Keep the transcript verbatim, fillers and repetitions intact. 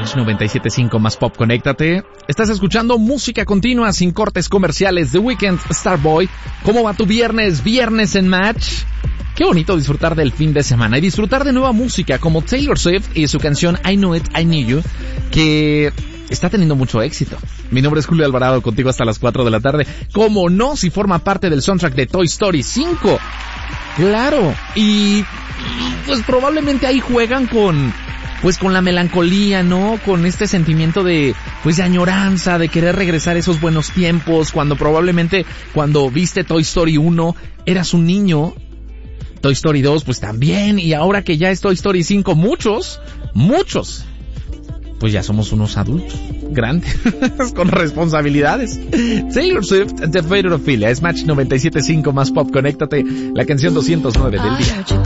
Match noventa y siete punto cinco más Pop, conéctate. Estás escuchando música continua sin cortes comerciales. The Weeknd, Starboy. ¿Cómo va tu viernes? Viernes en Match. Qué bonito disfrutar del fin de semana y disfrutar de nueva música como Taylor Swift y su canción I Knew It, I Knew You, que está teniendo mucho éxito. Mi nombre es Julio Alvarado, contigo hasta las cuatro de la tarde. ¿Cómo no? Si forma parte del soundtrack de Toy Story cinco. Claro. Y pues probablemente ahí juegan con, pues con la melancolía, ¿no? Con este sentimiento de, pues de añoranza, de querer regresar a esos buenos tiempos, cuando probablemente cuando viste Toy Story uno eras un niño. Toy Story dos pues también, y ahora que ya es Toy Story cinco, muchos, muchos, pues ya somos unos adultos, grandes, con responsabilidades. Taylor Swift, The Fate of Ophelia, es Match noventa y siete punto cinco más Pop, conéctate, la canción doscientos nueve del día.